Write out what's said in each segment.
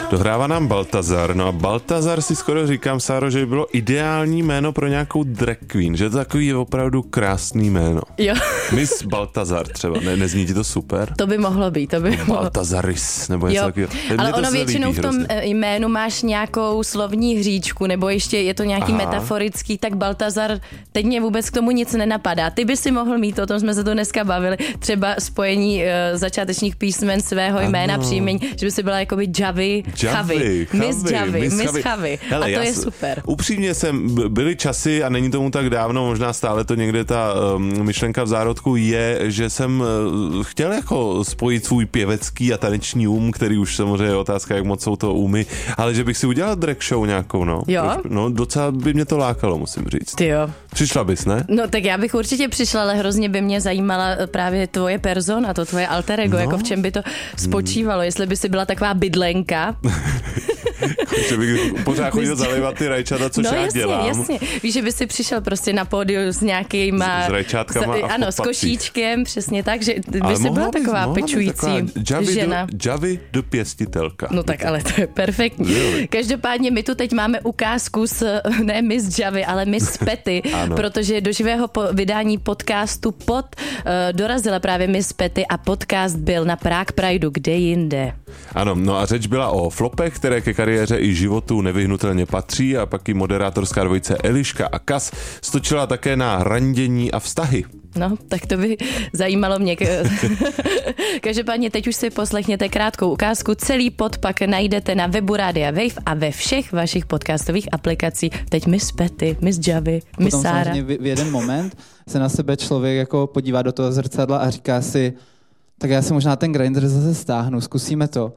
Dohrává nám Baltazar. No a Baltazar si skoro říkám, Sáro, že by bylo ideální jméno pro nějakou drag queen, že to takový je opravdu krásný jméno. Jo. Miss Baltazar třeba, nezní ti to super? To by mohlo být, to by mohlo. Baltazaris, nebo něco takového. Ale ono většinou v tom jménu máš nějakou slovní hříčku, nebo ještě je to nějaký metaforický, tak Baltazar, teď mě vůbec k tomu nic nenapadá. Ty by si mohl mít, o tom jsme se tu dneska bavili, třeba spojení začátečních písmen svého jména, příjmení, že by si byla jakoby Javi, Chavi, Miss Javi, Miss Chavi. A to je super. Upřímně byly časy, a není tomu tak dávno, možná stále to někde ta myšlenka v zárodku je, že jsem chtěl jako spojit svůj pěvecký a taneční který už samozřejmě je otázka, jak moc jsou to ale že bych si udělal drag show nějakou, no. Jo? No, docela by mě to lákalo, musím říct. Ty jo. Přišla bys, ne? No tak já bych určitě přišla, ale hrozně by mě zajímala právě tvoje persona, to tvoje alter ego, jako v čem by to spočívalo, jestli by si byla taková bydlenka. Že bych pořád chodil zalévat ty rajčata, což já dělám. Jasně. Víš, že by si přišel prostě na pódiu s nějakýma... S rajčátkama a ano, s košíčkem, přesně tak, že by si byla taková pečující žena. Javi do pěstitelka. No tak ale to je perfektní. Každopádně my tu teď máme ukázku ne Miss Javi, ale Miss Petty, protože do živého vydání podcastu dorazila právě Miss Petty a podcast byl na Prague Prideu, kde jinde. Ano, no a řeč byla o flopech, které ke kariéře i životu nevyhnutelně patří, a pak i moderátorská dvojice Eliška a Kas stočila také na randění a vztahy. No, tak to by zajímalo mě. Každopádně teď už si poslechněte krátkou ukázku. Celý pod pak najdete na webu Rádia Wave a ve všech vašich podcastových aplikacích. Teď Miss Petty, Miss Javi, Miss Sára. Potom samozřejmě v jeden moment se na sebe člověk jako podívá do toho zrcadla a říká si, tak já si možná ten Grindr zase stáhnu, zkusíme to.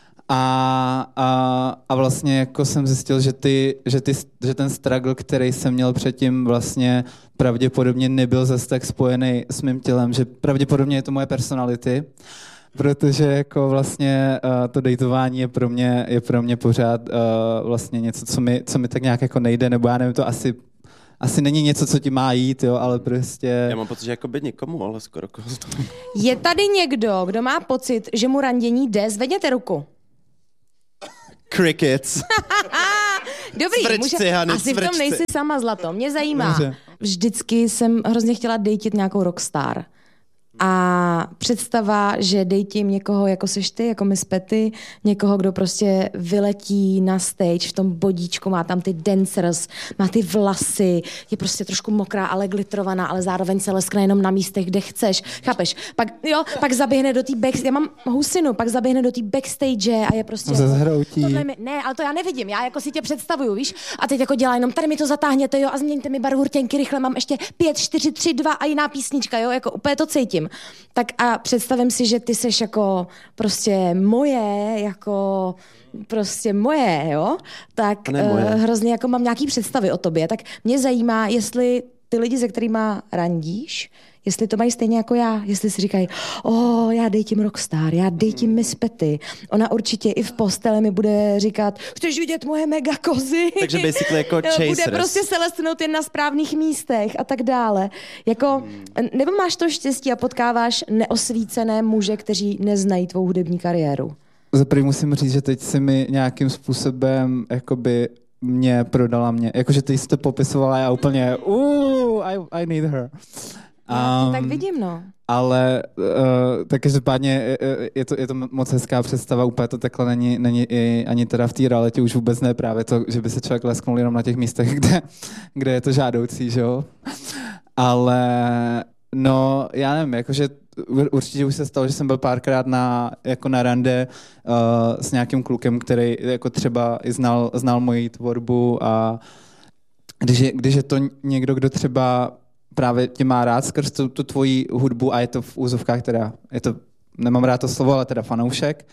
A vlastně jako jsem zjistil, že ten struggle, který jsem měl předtím, vlastně pravděpodobně nebyl zase tak spojený s mým tělem, že pravděpodobně je to moje personality, protože jako vlastně to dejtování je pro mě pořád vlastně něco, co mi tak nějak jako nejde, nebo já nevím, to asi není něco, co ti má jít, jo, ale prostě... Já mám pocit, že jako by někomu, ale skoro Je tady někdo, kdo má pocit, že mu randění jde? Zvedněte ruku. Crickets. Dobrý, asi v tom nejsi sama, zlato. Mě zajímá. Vždycky jsem hrozně chtěla dejtit nějakou rockstar. A představa, že dejtím někoho, jako seš ty, jako Miss Petty, někoho, kdo prostě vyletí na stage v tom bodíčku, má tam ty dancers, má ty vlasy, je prostě trošku mokrá, ale glitrovaná, ale zároveň se leskne jenom na místech, kde chceš. Chápeš? Pak zaběhne do té já mám husinu, pak zaběhne do té backstage a je prostě... Ne, ale to já nevidím, já jako si tě představuju, víš? A teď jako dělá jenom, tady mi to zatáhněte, jo, a změňte mi barvu rtěnky rychle, mám ještě 5, 4, 3, 2 a jiná písnička, jo, jako úplně to cítím. Tak a představím si, že ty seš jako prostě moje, jo? Tak hrozně jako mám nějaký představy o tobě. Tak mě zajímá, jestli ty lidi, se kterýma randíš, jestli to mají stejně jako já, jestli si říkají, já dejtím rockstar, já dejtím Miss Petty. Ona určitě i v posteli mi bude říkat, chceš vidět moje mega kozy? Takže basically jako chasers. Bude prostě se lesknout jen na správných místech a tak dále. Jako, nebo máš to štěstí a potkáváš neosvícené muže, kteří neznají tvou hudební kariéru? Zaprvé musím říct, že teď si mi nějakým způsobem jakoby prodala mě. Jakože ty jsi to popisovala, já úplně I need her. Tak vidím, no. Ale tak každopádně je to moc hezká představa, úplně to takhle není ani teda v té realitě, už vůbec ne právě to, že by se člověk lesknul jenom na těch místech, kde je to žádoucí, že jo. Ale no, já nevím, jakože určitě už se stalo, že jsem byl párkrát na rande s nějakým klukem, který jako třeba i znal moji tvorbu, a když je to někdo, kdo třeba právě tě má rád skrz tu tvoji hudbu, a je to v úzovkách teda, nemám rád to slovo, ale teda fanoušek,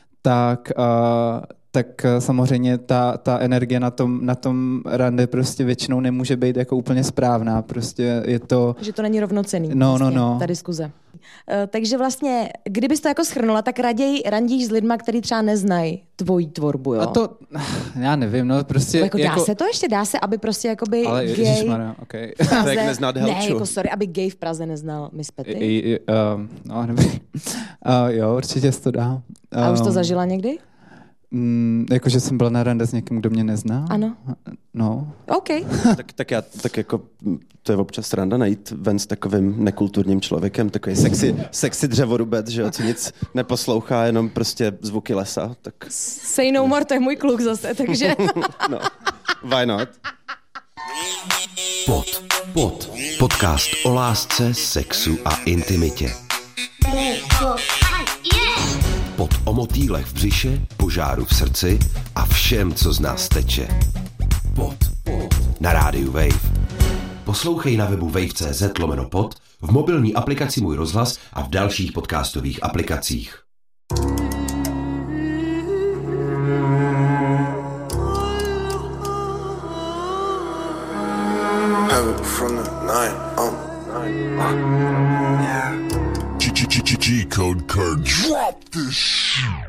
tak samozřejmě ta energie na tom rande prostě většinou nemůže být jako úplně správná, prostě je to... Že to není rovnocenný, ta diskuze. Takže vlastně, kdybys to jako shrnula, tak raději randíš s lidma, kteří třeba neznají tvoji tvorbu, jo? A to, já nevím, no prostě... Dá se, aby prostě jakoby ale gay ježišmarja, okay. v Praze... Tak neznat Helču. Ne, jako sorry, aby gay v Praze neznal Miss Petty. No, nevím. Jo, určitě se to dá. A už to zažila někdy? Jakože jsem byla na rande s někým, kdo mě nezná? Ano. No. OK. tak jako to je občas randa najít ven s takovým nekulturním člověkem, takový sexy dřevorubec, že jo, co nic neposlouchá, jenom prostě zvuky lesa. Tak... Say no more, to je můj kluk zase, takže... No, why not? Podcast o lásce, sexu a intimitě. Pod o motýlech v břiše, požáru v srdci a všem, co z nás teče. Pod. Na rádiu Wave. Poslouchej na webu wave.cz/pod, v mobilní aplikaci Můj rozhlas a v dalších podcastových aplikacích. G-code card. Drop this shit.